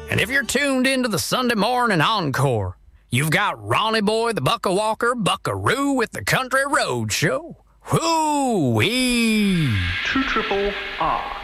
And if you're tuned into the Sunday morning encore, you've got Ronnie Boy, the Bucka Walker, Buckaroo with the Country Road Show. Whoo-wee! 2 triple R.